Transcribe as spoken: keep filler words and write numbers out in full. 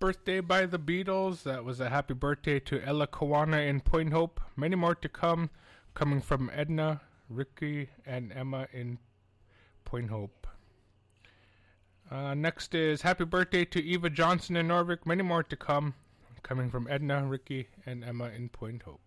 birthday by the Beatles. That was a happy birthday to Ella Kawana in Point Hope. Many more to come, coming from Edna, Ricky, and Emma in Point Hope. Uh, next is happy birthday to Eva Johnson in Norvik. Many more to come, coming from Edna, Ricky, and Emma in Point Hope.